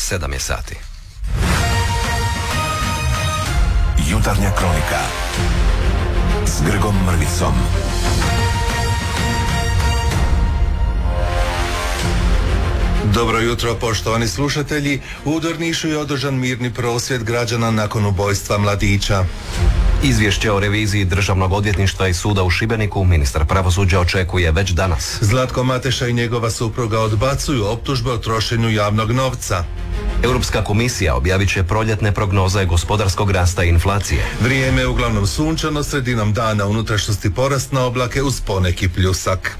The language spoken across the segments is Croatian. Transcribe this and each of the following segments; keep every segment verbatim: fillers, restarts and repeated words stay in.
sedam je sati. Jutarnja kronika s Grgom Mrvicom. Dobro jutro, poštovani slušatelji. U Drnišu je održan mirni prosvjed građana nakon ubojstva mladića. Izvješće o reviziji Državnog odvjetništva i suda u Šibeniku ministar pravosuđa očekuje već danas. Zlatko Mateša i njegova supruga odbacuju optužbe o trošenju javnog novca. Europska komisija objavit će proljetne prognoze gospodarskog rasta i inflacije. Vrijeme je uglavnom sunčano, sredinom dana unutrašnjosti porast na oblake uz poneki pljusak.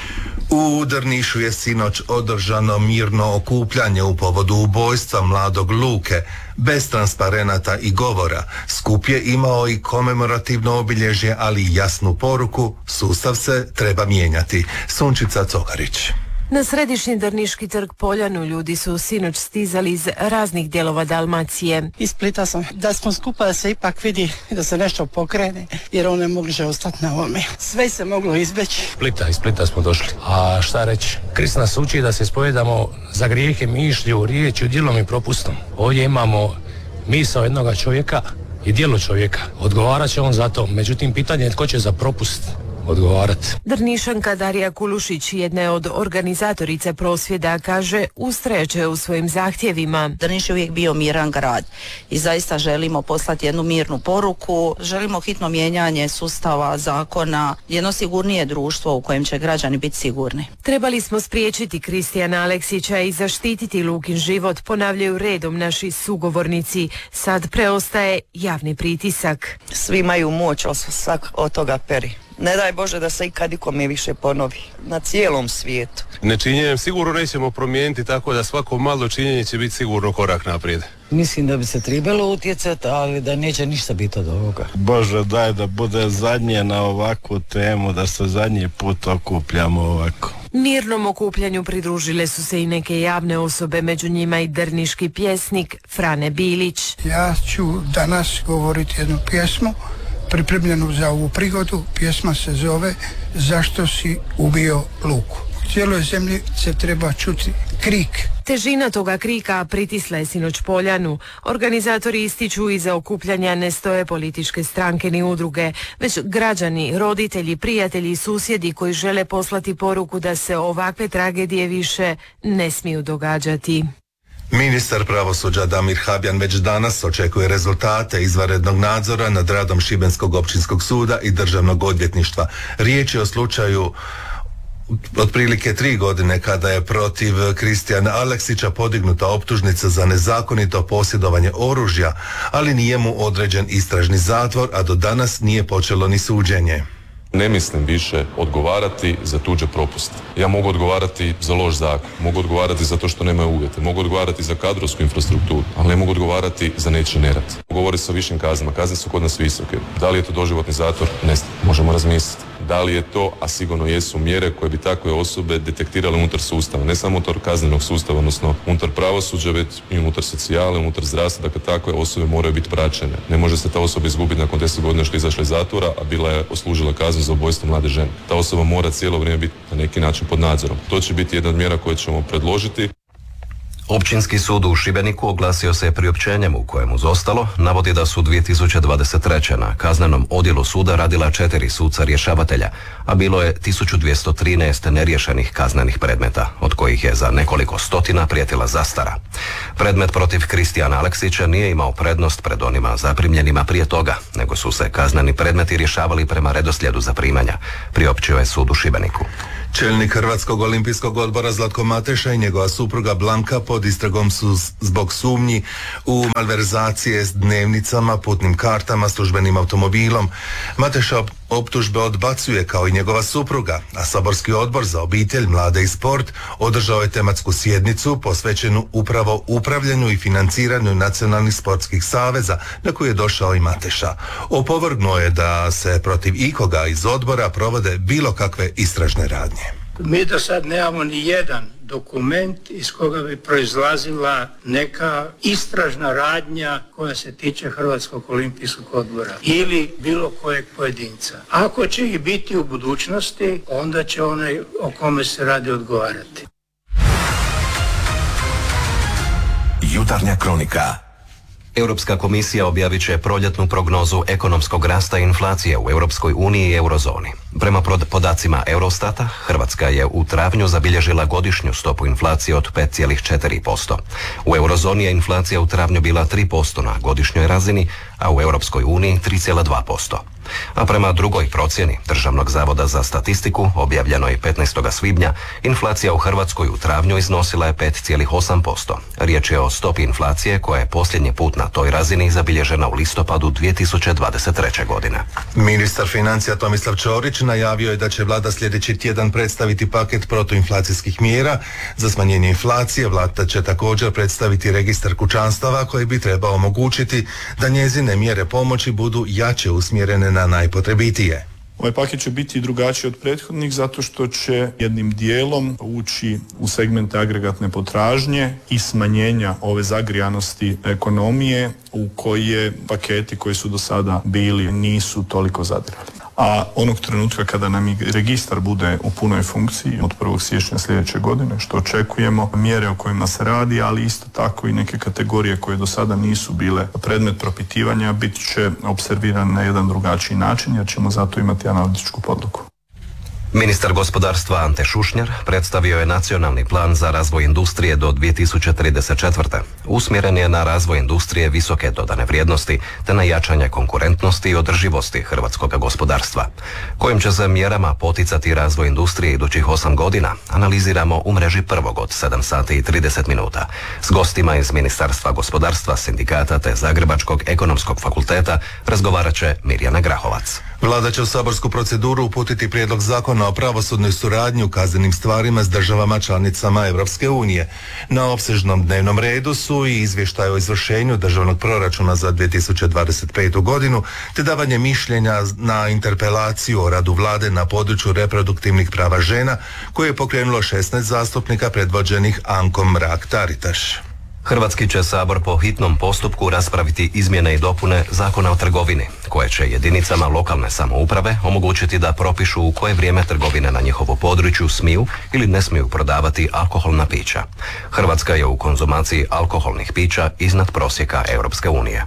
U Drnišu je sinoć održano mirno okupljanje u povodu ubojstva mladog Luke, bez transparenata i govora. Skup je imao i komemorativno obilježje, ali i jasnu poruku: sustav se treba mijenjati. Sunčica Cogarić. Na središnji drniški trg Poljanu ljudi su sinoć stizali iz raznih dijelova Dalmacije. Iz Splita sam. Da smo skupa da se ipak vidi da se nešto pokrene, jer on ne može ostati na ovome. Sve se moglo izbeći. Splita, iz Splita smo došli. A šta reći? Krist nas uči da se spovedamo za grijehe mišlju, riječju, djelom i propustom. Ovdje imamo misao jednoga čovjeka i djelo čovjeka. Odgovarat će on za to. Međutim, pitanje je tko će za propust odgovarati. Drnišanka Darija Kulušić, jedna je od organizatorice prosvjeda, kaže ustrajaće u svojim zahtjevima. Drniš je uvijek bio miran grad i zaista želimo poslati jednu mirnu poruku. Želimo hitno mijenjanje sustava, zakona, jedno sigurnije društvo u kojem će građani biti sigurni. Trebali smo spriječiti Kristijana Aleksića i zaštititi Lukin život, ponavljaju redom naši sugovornici. Sad preostaje javni pritisak. Svi imaju moć, svak od toga peri. Ne daj Bože da se ikad ikome više ponovi na cijelom svijetu. Nečinjenjem sigurno nećemo promijeniti, tako da svako malo činjenje će biti sigurno korak naprijed. Mislim da bi se trebalo utjecati, ali da neće ništa biti od ovoga. Bože, daj da bude zadnje na ovakvu temu, da se zadnji put okupljamo ovako. Mirnom okupljanju pridružile su se i neke javne osobe, među njima i drniški pjesnik Frane Bilić. Ja ću danas govoriti jednu pjesmu pripremljenu za ovu prigodu. Pjesma se zove Zašto si ubio Luku. U cijeloj zemlji se treba čuti krik. Težina toga krika pritisla je sinoć Poljanu. Organizatori ističu iza okupljanja ne stoje političke stranke ni udruge, već građani, roditelji, prijatelji i susjedi koji žele poslati poruku da se ovakve tragedije više ne smiju događati. Ministar pravosuđa Damir Habjan već danas očekuje rezultate izvanrednog nadzora nad radom Šibenskog općinskog suda i Državnog odvjetništva. Riječ je o slučaju otprilike tri godine kada je protiv Kristijana Aleksića podignuta optužnica za nezakonito posjedovanje oružja, ali nije mu određen istražni zatvor, a do danas nije počelo ni suđenje. Ne mislim više odgovarati za tuđe propuste. Ja mogu odgovarati za loš zakon, mogu odgovarati za to što nemaju uvjete, mogu odgovarati za kadrovsku infrastrukturu, ali ne mogu odgovarati za nečiji nerad. Govori se o višim kaznama, kazne su kod nas visoke. Da li je to doživotni zatvor? Ne znam, možemo razmisliti. Da li je to, a sigurno jesu mjere koje bi takve osobe detektirale unutar sustava, ne samo unutar kaznenog sustava, odnosno unutar pravosuđa, već i unutar socijale, unutar zdravstva, dakle takve osobe moraju biti praćene. Ne može se ta osoba izgubiti nakon deset godina što je izašla iz zatvora, a bila je oslužila kaznu za ubojstvo mlade žene. Ta osoba mora cijelo vrijeme biti na neki način pod nadzorom. To će biti jedna od mjera koje ćemo predložiti. Općinski sud u Šibeniku oglasio se priopćenjem u kojem uz ostalo navodi da su dvije tisuće dvadeset treće. na kaznenom odjelu suda radila četiri suca rješavatelja, a bilo je tisuću dvjesto trinaest neriješenih kaznenih predmeta, od kojih je za nekoliko stotina prijetila zastara. Predmet protiv Kristijana Aleksića nije imao prednost pred onima zaprimljenima prije toga, nego su se kazneni predmeti rješavali prema redoslijedu zaprimanja, priopćio je sud u Šibeniku. Čelnik Hrvatskog olimpijskog odbora Zlatko Mateša i njegova supruga Blanka pod istragom su zbog sumnji u malverzacije s dnevnicama, putnim kartama, službenim automobilom. Mateša optužbe odbacuje kao i njegova supruga, a saborski odbor za obitelj, mlade i sport održao je tematsku sjednicu posvećenu upravo upravljanju i financiranju nacionalnih sportskih saveza, na koju je došao i Mateša. Opovrgnuo je da se protiv ikoga iz odbora provode bilo kakve istražne radnje. Mi do sad nemamo ni jedan dokument iz koga bi proizlazila neka istražna radnja koja se tiče Hrvatskog olimpijskog odbora ili bilo kojeg pojedinca. Ako će ih biti u budućnosti, onda će onaj o kome se radi odgovarati. Jutarnja kronika. Europska komisija objavit će proljetnu prognozu ekonomskog rasta i inflacije u Europskoj uniji i eurozoni. Prema podacima Eurostata, Hrvatska je u travnju zabilježila godišnju stopu inflacije od pet zarez četiri posto. U eurozoni je inflacija u travnju bila tri posto na godišnjoj razini, a u Europskoj uniji tri zarez dva posto. A prema drugoj procjeni Državnog zavoda za statistiku, objavljenoj petnaestog svibnja, inflacija u Hrvatskoj u travnju iznosila je pet zarez osam posto. Riječ je o stopi inflacije koja je posljednji put na toj razini zabilježena u listopadu dvije tisuće dvadeset treće. godine. Ministar financija Tomislav Ćorić najavio je da će vlada sljedeći tjedan predstaviti paket protuinflacijskih mjera za smanjenje inflacije. Vlada će također predstaviti registar kućanstava koji bi trebao omogućiti da njezine mjere pomoći budu jače usmjerene na najpotrebitije. Ovaj paket će biti drugačiji od prethodnih zato što će jednim dijelom ući u segmente agregatne potražnje i smanjenja ove zagrijanosti ekonomije u koje paketi koji su do sada bili nisu toliko zadirali. A onog trenutka kada nam i registar bude u punoj funkciji od prvog siječnja sljedeće godine, što očekujemo, mjere o kojima se radi, ali isto tako i neke kategorije koje do sada nisu bile predmet propitivanja, bit će observirane na jedan drugačiji način jer ćemo zato imati analitičku podlogu. Ministar gospodarstva Ante Šušnjar predstavio je nacionalni plan za razvoj industrije do dvije tisuće trideset četvrte. Usmjeren je na razvoj industrije visoke dodane vrijednosti te na jačanje konkurentnosti i održivosti hrvatskog gospodarstva. Kojim će se mjerama poticati razvoj industrije idućih osam godina, analiziramo u mreži prvog od sedam sati i trideset minuta. S gostima iz Ministarstva gospodarstva, sindikata te Zagrebačkog ekonomskog fakulteta razgovarat će Mirjana Grahovac. Vlada će u saborsku proceduru uputiti prijedlog zakona o pravosudnoj suradnji u kaznenim stvarima s državama članicama Europske unije. Na opsežnom dnevnom redu su i izvještaj o izvršenju državnog proračuna za dvije tisuće dvadeset petu. godinu, te davanje mišljenja na interpelaciju o radu vlade na području reproduktivnih prava žena, koje je pokrenulo šesnaest zastupnika predvođenih Ankom Mrak-Taritaš. Hrvatski će sabor po hitnom postupku raspraviti izmjene i dopune Zakona o trgovini, koje će jedinicama lokalne samouprave omogućiti da propišu u koje vrijeme trgovine na njihovu području smiju ili ne smiju prodavati alkoholna pića. Hrvatska je u konzumaciji alkoholnih pića iznad prosjeka Europske unije.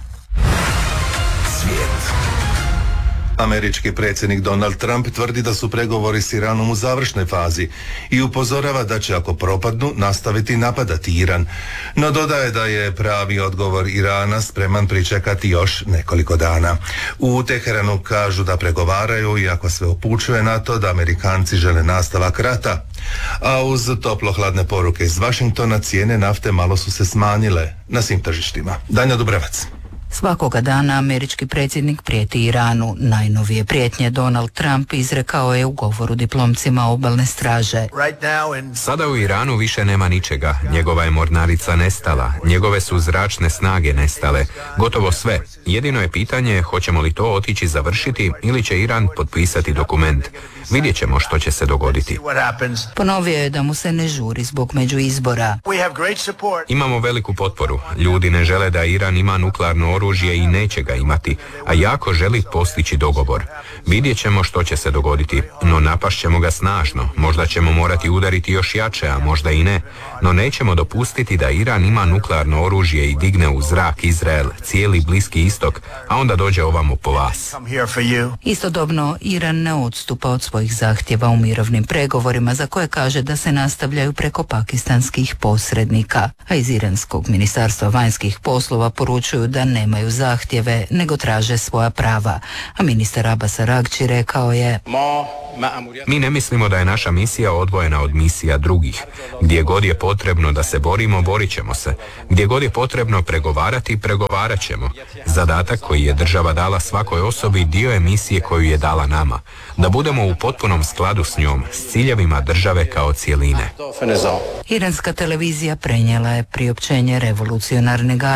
Svijet. Američki predsjednik Donald Trump tvrdi da su pregovori s Iranom u završnoj fazi i upozorava da će, ako propadnu, nastaviti napadati Iran. No dodaje da je pravi odgovor Irana spreman pričekati još nekoliko dana. U Teheranu kažu da pregovaraju, iako sve upućuje na to da Amerikanci žele nastavak rata. A uz toplo-hladne poruke iz Washingtona cijene nafte malo su se smanjile na svim tržištima. Danja Dubrevac. Svakoga dana američki predsjednik prijeti Iranu. Najnovije prijetnje Donald Trump izrekao je u govoru diplomcima obalne straže. Sada u Iranu više nema ničega. Njegova je mornarica nestala. Njegove su zračne snage nestale. Gotovo sve. Jedino je pitanje hoćemo li to otići završiti ili će Iran potpisati dokument. Vidjet ćemo što će se dogoditi. Ponovio je da mu se ne žuri zbog međuizbora. Imamo veliku potporu. Ljudi ne žele da Iran ima nuklearno oružje i neće ga imati, a jako želi postići dogovor. Vidjet ćemo što će se dogoditi, no napašćemo ga snažno. Možda ćemo morati udariti još jače, a možda i ne. No nećemo dopustiti da Iran ima nuklearno oružje i digne u zrak Izrael, cijeli Bliski istok, a onda dođe ovamo po vas. Istodobno, Iran ne odstupa od svojih zahtjeva u mirovnim pregovorima, za koje kaže da se nastavljaju preko pakistanskih posrednika. A iz iranskog ministarstva vanjskih poslova poručuju da nemaju zahtjeve, nego traže svoja prava. A ministar Abbas Aragči rekao je: Mi ne mislimo da je naša misija odvojena od misija drugih. Gdje god je potrebno da se borimo, borit ćemo se. Gdje god je potrebno pregovarati, pregovarat ćemo. Zadatak koji je država dala svakoj osobi dio je misije koju je dala nama. Da budemo u potpunom skladu s njom, s ciljevima države kao cijeline. Iranska televizija prenijela je priopćenje revolucionarne garde.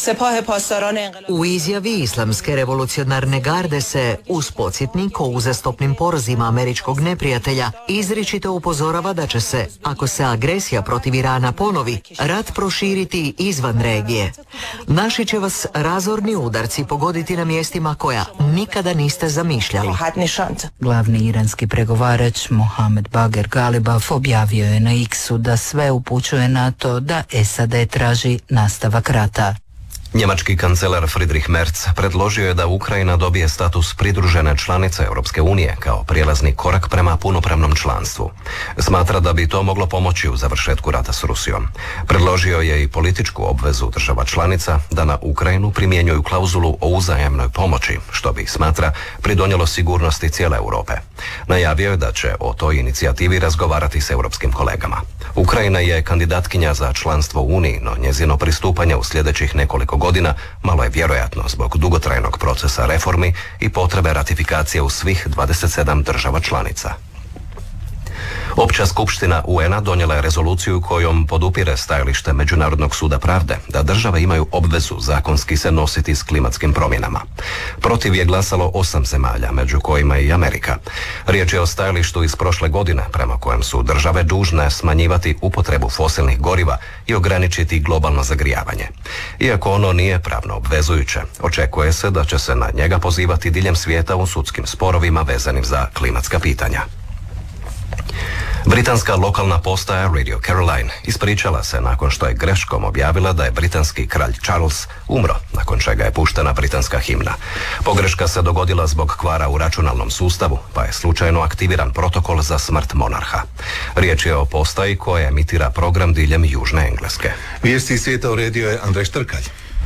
U izjavi Islamske revolucionarne garde se, uz podsjetnik o uzastopnim porazima američkog neprijatelja, izričito upozorava da će se, ako se agresija protiv Irana ponovi, rat proširiti izvan regije. Naši će vas razorni udarci pogoditi na mjestima koja nikada niste zamišljali. Glavni iranski pregovarač Mohamed Bager Galibaf objavio je na X-u da sve upućuje na to da S A D traži nastavak rata. Njemački kancelar Friedrich Merz predložio je da Ukrajina dobije status pridružene članice Europske unije kao prijelazni korak prema punopravnom članstvu. Smatra da bi to moglo pomoći u završetku rata s Rusijom. Predložio je i političku obvezu država članica da na Ukrajinu primjenjuju klauzulu o uzajamnoj pomoći, što bi, smatra, pridonijelo sigurnosti cijele Europe. Najavio je da će o toj inicijativi razgovarati s europskim kolegama. Ukrajina je kandidatkinja za članstvo u Uniji, no njezino pristupanje u sljedećih nekoliko godina malo je vjerojatno zbog dugotrajnog procesa reformi i potrebe ratifikacije u svih dvadeset sedam država članica. Opća skupština U N-a donijela je rezoluciju kojom podupire stajalište Međunarodnog suda pravde da države imaju obvezu zakonski se nositi s klimatskim promjenama. Protiv je glasalo osam zemalja, među kojima i Amerika. Riječ je o stajalištu iz prošle godine prema kojem su države dužne smanjivati upotrebu fosilnih goriva i ograničiti globalno zagrijavanje. Iako ono nije pravno obvezujuće, očekuje se da će se na njega pozivati diljem svijeta u sudskim sporovima vezanim za klimatska pitanja. Britanska lokalna postaja Radio Caroline ispričala se nakon što je greškom objavila da je britanski kralj Charles umro, nakon čega je puštena britanska himna. Pogreška se dogodila zbog kvara u računalnom sustavu, pa je slučajno aktiviran protokol za smrt monarha. Riječ je o postaji koja emitira program diljem Južne Engleske. Vijesti svijeta uredio je Andrej Štrkalj.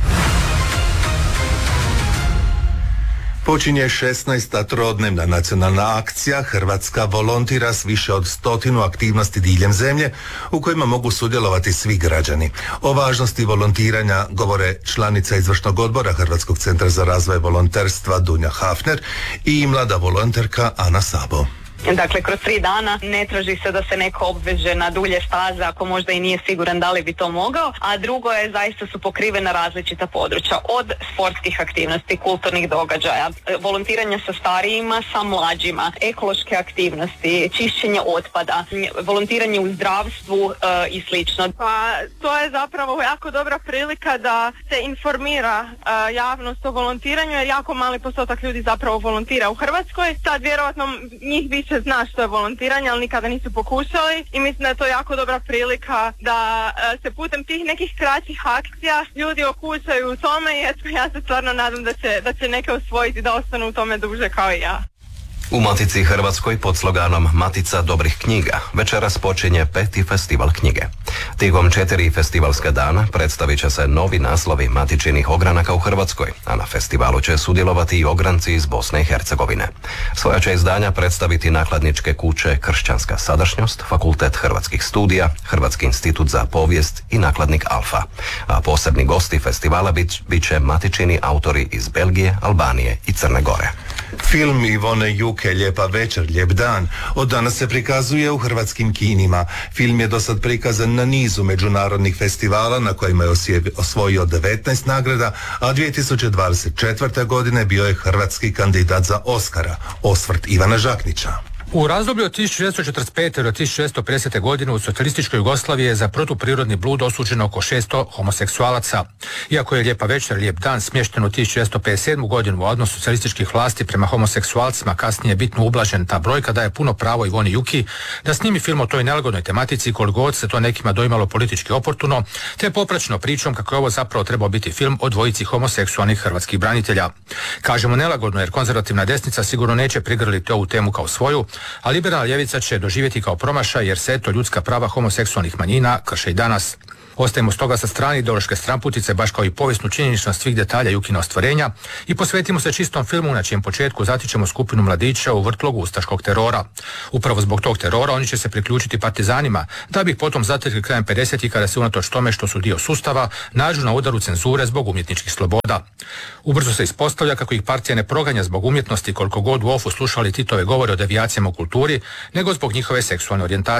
Počinje šesnaesta trodnevna nacionalna akcija Hrvatska volontira s više od stotinu aktivnosti diljem zemlje u kojima mogu sudjelovati svi građani. O važnosti volontiranja govore članica izvršnog odbora Hrvatskog centra za razvoj volonterstva Dunja Hafner i mlada volonterka Ana Sabo. Dakle, kroz tri dana ne traži se da se neko obveže na dulje staze ako možda i nije siguran da li bi to mogao, a drugo je zaista su pokrivena različita područja, od sportskih aktivnosti, kulturnih događaja, volontiranja sa starijima, sa mlađima, ekološke aktivnosti, čišćenje otpada, volontiranje u zdravstvu e, i slično. Pa to je zapravo jako dobra prilika da se informira e, javnost o volontiranju, jer jako mali postotak ljudi zapravo volontira u Hrvatskoj. Sad vjerovatno njih više zna što je volontiranje, ali nikada nisu pokušali i mislim da je to jako dobra prilika da e, se putem tih nekih kraćih akcija ljudi okušaju u tome i eto, ja se stvarno nadam da će, da će neke osvojiti da ostanu u tome duže kao i ja. U Matici Hrvatskoj pod sloganom Matica dobrih knjiga večeras počinje peti festival knjige. Tijekom četiri festivalska dana predstavit će se novi naslovi matičinih ogranaka u Hrvatskoj, a na festivalu će sudjelovati i ogranci iz Bosne i Hercegovine. Svoja će izdanja predstaviti nakladničke kuće Kršćanska sadašnjost, Fakultet hrvatskih studija, Hrvatski institut za povijest i nakladnik Alfa. A posebni gosti festivala bit, bit će matičini autori iz Belgije, Albanije i Crne Gore. Film Ivone Juke Lijepa večer, lijep dan od danas se prikazuje u hrvatskim kinima. Film je do sad prikazan na nizu međunarodnih festivala na kojima je osvojio devetnaest nagrada, a dvije tisuće dvadeset četvrte. godine bio je hrvatski kandidat za Oskara. Osvrt Ivana Žaknića. U razdoblju od tisuću devetsto četrdeset pete do tisuću devetsto pedesete. godine u socijalističkoj Jugoslaviji je za protuprirodni blud osuđeno oko šesto homoseksualaca. Iako je Lijepa večer, lijep dan smješten u tisuću devetsto pedeset sedmu. godinu u odnosu socijalističkih vlasti prema homoseksualcima kasnije bitno ublažen, ta brojka daje puno pravo Ivoni Juki da snimi film o toj nelagodnoj tematici koliko god se to nekima doimalo politički oportuno, te popraćeno pričom kako je ovo zapravo trebao biti film o dvojici homoseksualnih hrvatskih branitelja. Kažemo nelagodno jer konzervativna desnica sigurno neće prigrliti ovu temu kao svoju, a liberalna ljevica će doživjeti kao promašaj jer se eto ljudska prava homoseksualnih manjina krše i danas. Ostajemo stoga sa strane ideološke stranputice, baš kao i povijesnu činjeničnost svih detalja Jukina ostvarenja i posvetimo se čistom filmu na čijem početku zatičemo skupinu mladića u vrtlogu ustaškog terora. Upravo zbog tog terora oni će se priključiti partizanima, da bi ih potom zatekli krajem pedesetih kada se unatoč tome što su dio sustava nađu na udaru cenzure zbog umjetničkih sloboda. Ubrzo se ispostavlja kako ih partija ne proganja zbog umjetnosti koliko god u ofu slušali Titove govore o devijacijama u kulturi, nego zbog njihove seksualne orijentacije.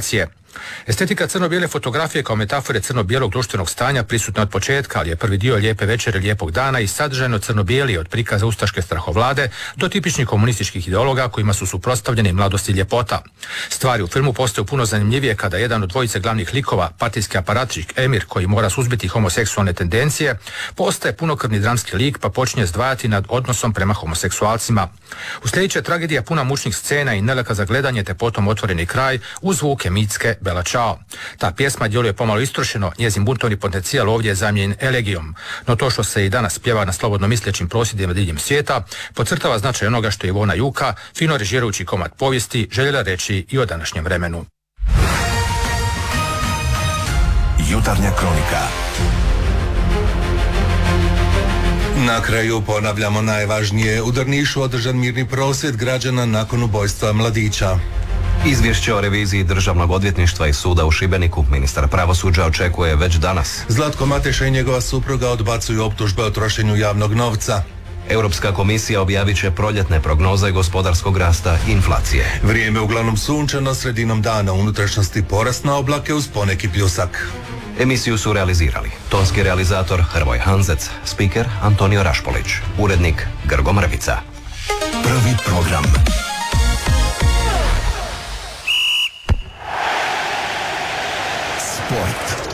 Estetika crno-bijele fotografije kao metafore crno-bijelog društvenog stanja prisutna od početka, ali je prvi dio Lijepe večere lijepog dana i sadržajno crno-bijeli od prikaza ustaške strahovlade do tipičnih komunističkih ideologa kojima su suprotstavljeni mladost i ljepota. Stvari u filmu postaju puno zanimljivije kada jedan od dvojice glavnih likova, partijski aparatčik Emir koji mora suzbiti homoseksualne tendencije, postaje punokrvni dramski lik pa počinje zdvajati nad odnosom prema homoseksualcima. U sljedeće tragedija puna mučnih scena i nelaka za gledanje te potom otvoreni kraj uz zvuke mitske Bela Ćao. Ta pjesma djeluje pomalo istrošeno, njezin buntovni potencijal ovdje je zamijenjen elegijom, no to što se i danas pjeva na slobodno mislećim prosvjedima diljem svijeta podcrtava značaj onoga što je Ivona Juka, fino režirajući komad povijesti, željela reći i o današnjem vremenu. Jutarnja kronika. Na kraju ponavljamo najvažnije. U Drnišu održan mirni prosvjed građana nakon ubojstva mladića. Izvješće o reviziji Državnog odvjetništva i suda u Šibeniku ministar pravosuđa očekuje već danas. Zlatko Mateša i njegova supruga odbacuju optužbe o trošenju javnog novca. Europska komisija objavit će proljetne prognoze gospodarskog rasta i inflacije. Vrijeme uglavnom sunčano, sredinom dana unutrašnjosti porast na oblake uz poneki pljusak. Emisiju su realizirali tonski realizator Hrvoj Hanzec, spiker Antonio Rašpolić, urednik Grgo Mrvica. Prvi program. Sport.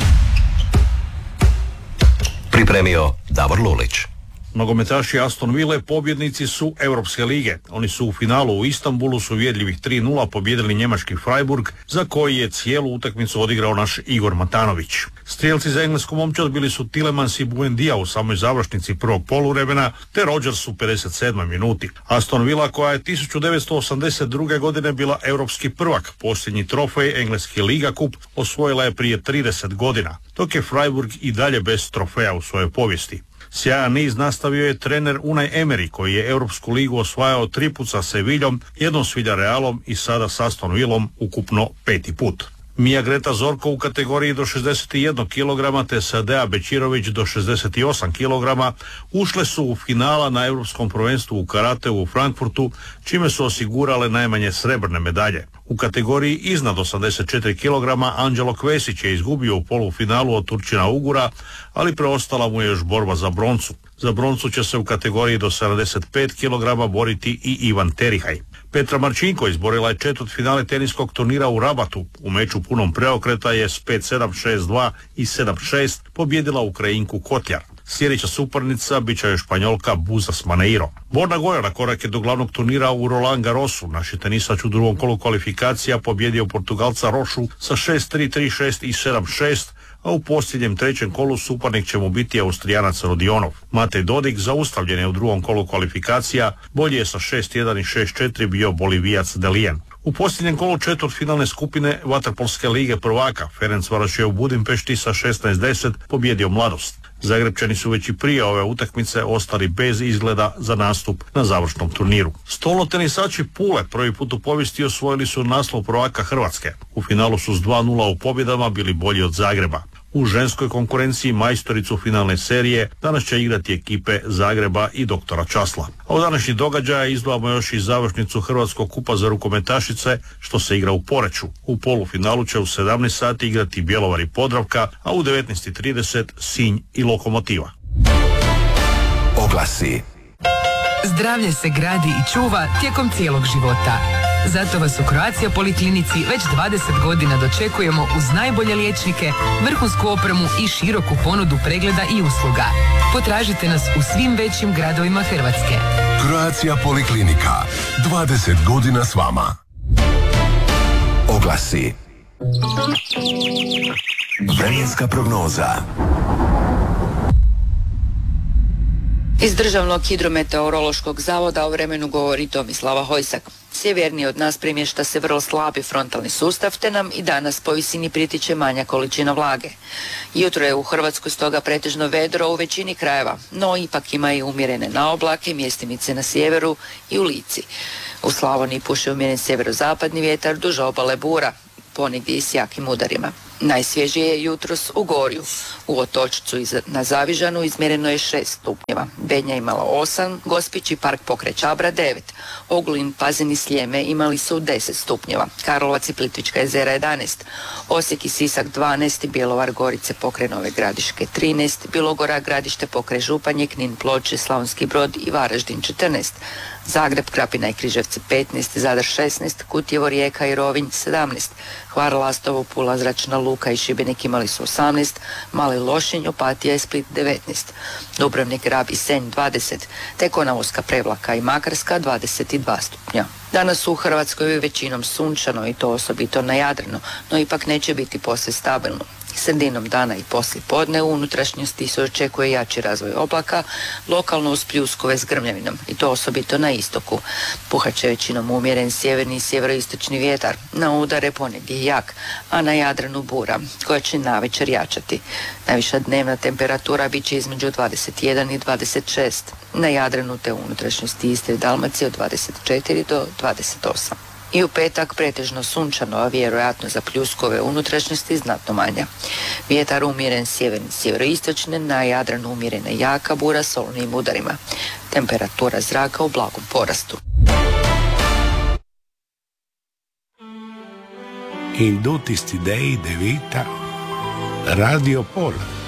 Pripremio Davor Lulić. Nogometaši Aston Ville pobjednici su Europske lige. Oni su u finalu u Istanbulu s uvjerljivih tri nula pobjedili njemački Freiburg, za koji je cijelu utakmicu odigrao naš Igor Matanović. Strijelci za englesku momčad bili su Tielemans i Buendia u samoj završnici prvog poluvremena, te Rodgers u pedeset sedmoj minuti. Aston Villa, koja je tisuću devetsto osamdeset druge. godine bila europski prvak, posljednji trofej engleski Liga Cup osvojila je prije trideset godina, dok je Freiburg i dalje bez trofeja u svojoj povijesti. Sjajan niz nastavio je trener Unai Emery, koji je Europsku ligu osvajao tri put sa Seviljom, jednom s Villarrealom i sada s Aston Villom ukupno peti put. Mija Greta Zorko u kategoriji do šezdeset jedan kilograma te Sadea Bečirović do šezdeset osam kilograma ušle su u finala na Europskom prvenstvu u karateu u Frankfurtu, čime su osigurale najmanje srebrne medalje. U kategoriji iznad osamdeset četiri kilograma Anđelo Kvesić je izgubio u polufinalu od Turčina Ugura, ali preostala mu je još borba za broncu. Za broncu će se u kategoriji do sedamdeset pet kilograma boriti i Ivan Terihaj. Petra Marčinko izborila je četvrtfinale teniskog turnira u Rabatu. U meču punom preokreta je s pet sedam, šest dva i sedam šest pobjedila Ukrajinku Kotljar. Sljedeća suparnica bit će Španjolka Buzas Maneiro. Borna Gojana korak je do glavnog turnira u Roland Garrosu. Naši tenisač u drugom kolu kvalifikacija pobjedio Portugalca Rošu sa šest tri, tri šest i sedam šest, a u posljednjem trećem kolu suparnik će mu biti Austrijanac Rodionov. Matej Dodik zaustavljen je u drugom kolu kvalifikacija, bolje je sa šest jedan i šest četiri bio Bolivijac Delijen. U posljednjem kolu četvrtfinalne skupine Vaterpolske lige prvaka Ferencvaroš je u Budimpešti sa šesnaest deset pobjedio Mladost. Zagrebčani su već i prije ove utakmice ostali bez izgleda za nastup na završnom turniru. Stolnotenisači Pule prvi put u povijesti osvojili su naslov prvaka Hrvatske. U finalu su s dva nula u pobjedama bili bolji od Zagreba. U ženskoj konkurenciji majstoricu finalne serije danas će igrati ekipe Zagreba i doktora Časla. A u današnji događaja izdvajamo još i završnicu Hrvatskog kupa za rukometašice, što se igra u Poreču. U polufinalu će u sedamnaest sati igrati Bjelovar i Podravka, a u devetnaest i trideset Sinj i Lokomotiva. Oglasi. Zdravlje se gradi i čuva tijekom cijelog života. Zato vas u Croatia Poliklinici već dvadeset godina dočekujemo uz najbolje liječnike, vrhunsku opremu i široku ponudu pregleda i usluga. Potražite nas u svim većim gradovima Hrvatske. Croatia Poliklinika. dvadeset godina s vama. Oglasi. Vremenska prognoza. Iz Državnog hidrometeorološkog zavoda o vremenu govori Tomislava Hojsak. Sjevernije od nas primješta se vrlo slabi frontalni sustav, te nam i danas po visini pritiče manja količina vlage. Jutro je u Hrvatskoj stoga pretežno vedro u većini krajeva, no ipak ima i umjerene naoblake, mjestimice na sjeveru i u Lici. U Slavoniji puše umjeren sjeverozapadni vjetar duž obale Bura, ponegdje i s jakim udarima. Najsvježije je jutros u Gorju. U Otočcu na Zavižanu izmjereno je šest stupnjeva. Bednja imala osam, Gospić i Park pokraj Čabra devet. Ogulin, Pazin i Sljeme imali su deset stupnjeva. Karlovac i Plitvička jezera jedanaest. Osijek i Sisak dvanaest, Bjelovar, Gorice pokraj Nove Gradiške trinaest, Bilogora, Gradište pokraj Županje, Knin, Ploče, Slavonski Brod i Varaždin četrnaest. Zagreb, Krapina i Križevci petnaest, Zadar šesnaest, Kutjevo, Rijeka i Rovinj sedamnaest, Hvar, Lastovo, Pula, Zračna Luka i Šibenik imali su osamnaest, Mali Lošinj, Opatija i Split devetnaest, Dubrovnik, Rab i Senj dvadeset, te Konavolska, Prevlaka i Makarska dvadeset dva stupnja. Danas u Hrvatskoj je većinom sunčano i to osobito na Jadranu, no ipak neće biti posve stabilno. Sredinom dana i poslije podne u unutrašnjosti se očekuje jači razvoj oblaka, lokalno uz pljuskove s grmljavinom i to osobito na istoku. Puhat će većinom umjeren sjeverni i sjeveroistočni vjetar, na udare ponegdje jak, a na Jadranu bura, koja će navečer jačati. Najviša dnevna temperatura bit će između dvadeset jedan i dvadeset šest, na Jadranu te u unutrašnjosti Istre i Dalmacije od dvadeset četiri do dvadeset osam. I u petak pretežno sunčano, a vjerojatno za pljuskove unutrašnjosti znatno manja. Vjetar umjeren sjeverni sjeveroistočni, na Jadranu umjerena jaka bura s olujnim udarima. Temperatura zraka u blagom porastu. In tutti sti dei de vita, Radio Pola.